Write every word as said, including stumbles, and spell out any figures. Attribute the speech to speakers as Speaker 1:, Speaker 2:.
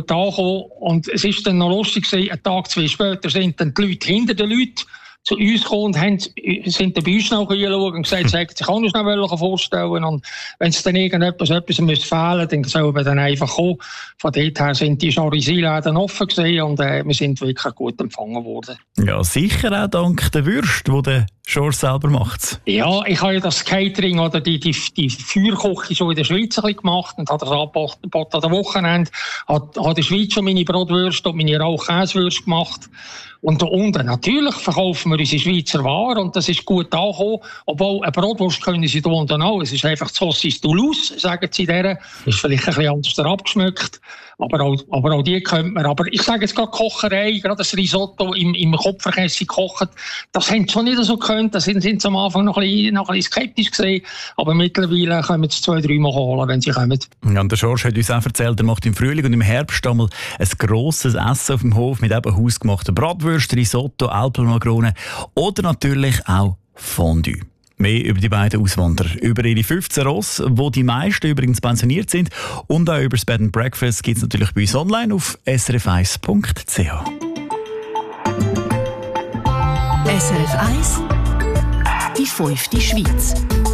Speaker 1: gut angekommen. Und es ist dann noch lustig gewesen, einen Tag, zwei später sind dann die Leute hinter den Leuten zu uns gekommen und haben, sind dann bei uns noch geschaut und gesagt, sie hätten sich auch noch schnell vorstellen. Und wenn es dann irgendetwas etwas müsste fehlen, dann sollen wir dann einfach kommen. Von dort her sind die Charisiläden offen gewesen und äh, wir sind wirklich gut empfangen worden.
Speaker 2: Ja, sicher auch dank der Würste, die der George selber macht.
Speaker 1: Ja, ich habe ja das Catering oder die, die, die Feuerküche schon in der Schweiz ein bisschen gemacht und habe das angeboten an der Wochenende. Habe in der Schweiz schon meine Brotwürste und meine Rauchkäsewürste gemacht. Und da unten natürlich verkaufen wir unsere Schweizer Ware und das ist gut angekommen. Obwohl, eine Brotwurst können sie da unten auch. Es ist einfach das Saucisse Toulouse, sagen sie der. Ist vielleicht ein bisschen anders abgeschmeckt. Aber auch, aber auch die könnte man. Aber ich sage jetzt gerade Kocherei, gerade das Risotto im, im Kopferkäse kochen, das haben sie schon nicht so gekannt. Da sind, sind sie am Anfang noch ein, bisschen, noch ein bisschen skeptisch gewesen. Aber mittlerweile können wir es zwei, drei Mal holen, wenn sie kommen.
Speaker 2: Ja, und der George hat uns auch erzählt, er macht im Frühling und im Herbst einmal ein grosses Essen auf dem Hof mit eben hausgemachten Bratwürsten, Risotto, Alpenmakrone oder natürlich auch Fondue. Mehr über die beiden Auswanderer, über ihre fünfzehn Ross, wo die meisten übrigens pensioniert sind, und auch über das Bed and Breakfast gibt es natürlich bei uns online auf s r f eins punkt c h.
Speaker 3: S R F eins, die fünfte Schweiz.